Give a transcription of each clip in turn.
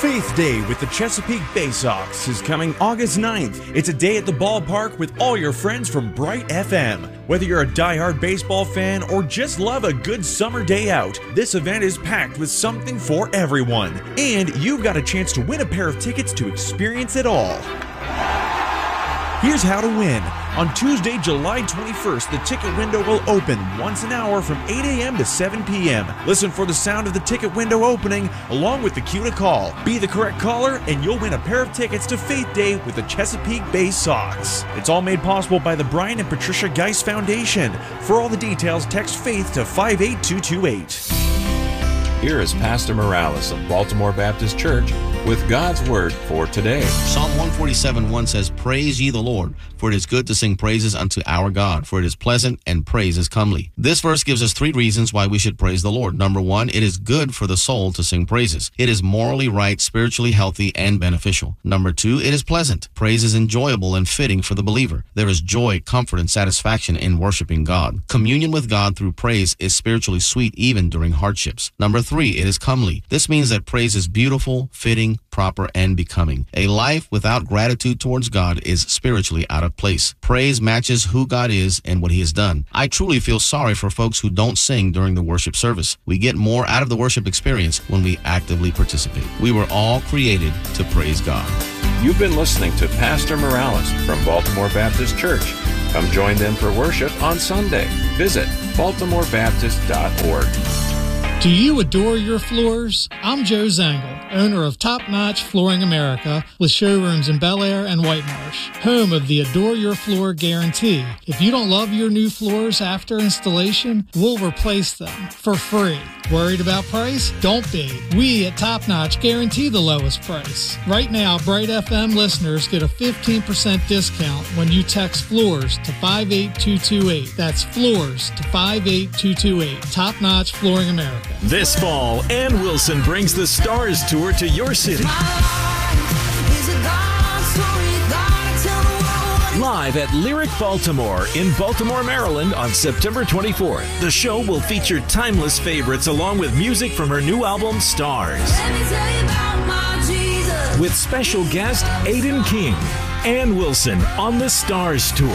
Faith Day with the Chesapeake Bay Sox is coming August 9th. It's a day at the ballpark with all your friends from Bright FM. Whether you're a diehard baseball fan or just love a good summer day out, this event is packed with something for everyone. And you've got a chance to win a pair of tickets to experience it all. Here's how to win. On Tuesday, July 21st, the ticket window will open once an hour from 8 a.m. to 7 p.m. Listen for the sound of the ticket window opening along with the cue to call. Be the correct caller and you'll win a pair of tickets to Faith Day with the Chesapeake Bay Sox. It's all made possible by the Brian and Patricia Geis Foundation. For all the details, text FAITH to 58228. Here is Pastor Morales of Baltimore Baptist Church with God's Word for today. Psalm 147:1 says, "Praise ye the Lord, for it is good to sing praises unto our God, for it is pleasant and praise is comely." This verse gives us 3 reasons why we should praise the Lord. Number 1, it is good for the soul to sing praises. It is morally right, spiritually healthy, and beneficial. Number 2, it is pleasant. Praise is enjoyable and fitting for the believer. There is joy, comfort, and satisfaction in worshiping God. Communion with God through praise is spiritually sweet even during hardships. Number 3, it is comely. This means that praise is beautiful, fitting, proper, and becoming. A life without gratitude towards God is spiritually out of place. Praise matches who God is and what He has done. I truly feel sorry for folks who don't sing during the worship service. We get more out of the worship experience when we actively participate. We were all created to praise God. You've been listening to Pastor Morales from Baltimore Baptist Church. Come join them for worship on Sunday. Visit baltimorebaptist.org. Do you adore your floors? I'm Joe Zangle, owner of Top Notch Flooring America with showrooms in Bel Air and White Marsh, home of the Adore Your Floor Guarantee. If you don't love your new floors after installation, we'll replace them for free. Worried about price? Don't be. We at Top Notch guarantee the lowest price. Right now, Bright FM listeners get a 15% discount when you text FLOORS to 58228. That's FLOORS to 58228. Top Notch Flooring America. This fall, Ann Wilson brings the Stars Tour to your city. Live at Lyric Baltimore in Baltimore, Maryland on September 24th. The show will feature timeless favorites along with music from her new album, Stars. With special guest Aiden King. Ann Wilson on the Stars Tour.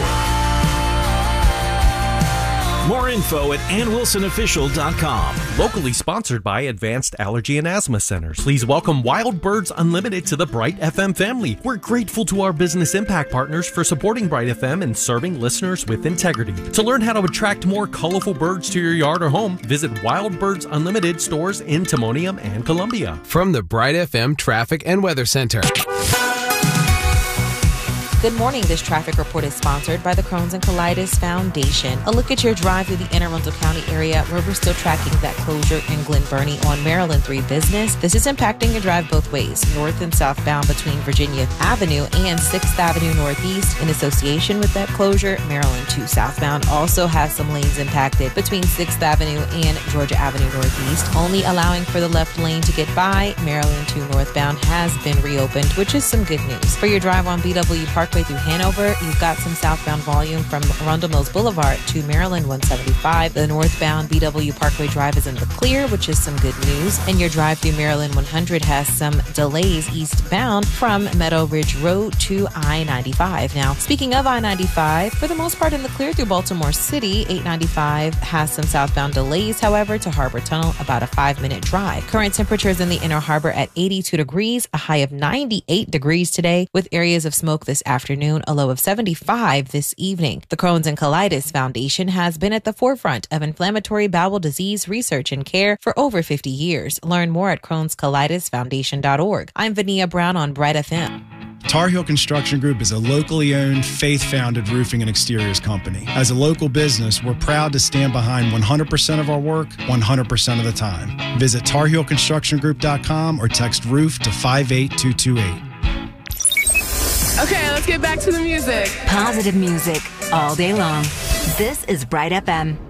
More info at AnnWilsonOfficial.com. Locally sponsored by Advanced Allergy and Asthma Centers. Please welcome Wild Birds Unlimited to the Bright FM family. We're grateful to our business impact partners for supporting Bright FM and serving listeners with integrity. To learn how to attract more colorful birds to your yard or home, visit Wild Birds Unlimited stores in Timonium and Columbia. From the Bright FM Traffic and Weather Center. Good morning. This traffic report is sponsored by the Crohn's and Colitis Foundation. A look at your drive through the Anne Arundel County area where we're still tracking that closure in Glen Burnie on Maryland 3 Business. This is impacting your drive both ways, north and southbound between Virginia Avenue and 6th Avenue Northeast. In association with that closure, Maryland 2 southbound also has some lanes impacted between 6th Avenue and Georgia Avenue Northeast, only allowing for the left lane to get by. Maryland 2 northbound has been reopened, which is some good news. For your drive on BW Parkway through Hanover, you've got some southbound volume from Arundel Mills Boulevard to Maryland 175. The northbound BW Parkway Drive is in the clear, which is some good news. And your drive through Maryland 100 has some delays eastbound from Meadow Ridge Road to I-95. Now, speaking of I-95, for the most part in the clear through Baltimore City, 895 has some southbound delays, however, to Harbor Tunnel, about a 5-minute drive. Current temperatures in the Inner Harbor at 82 degrees, a high of 98 degrees today, with areas of smoke this afternoon, a low of 75 this evening. The Crohn's and Colitis Foundation has been at the forefront of inflammatory bowel disease research and care for over 50 years. Learn more at Crohn'sColitisFoundation.org. I'm Vania Brown on Bright FM. Tar Heel Construction Group is a locally owned, faith-founded roofing and exteriors company. As a local business, we're proud to stand behind 100% of our work, 100% of the time. Visit TarHeelConstructionGroup.com or text ROOF to 58228. Okay, let's get back to the music. Positive music all day long. This is Bright FM.